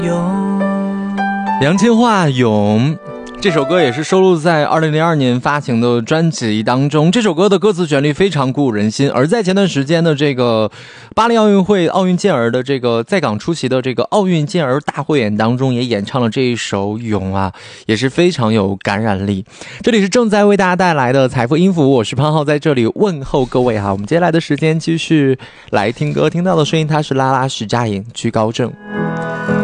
杨千嬅《咏》这首歌也是收录在2002年发行的专辑当中。这首歌的歌词旋律非常鼓舞人心，而在前段时间的这个巴黎奥运会奥运健儿的这个在港出席的这个奥运健儿大汇演当中，也演唱了这一首《咏》啊，也是非常有感染力。这里是正在为大家带来的财富音符，我是潘浩，在这里问候各位哈。我们接下来的时间继续来听歌，听到的声音它是拉拉徐佳莹《居高症》。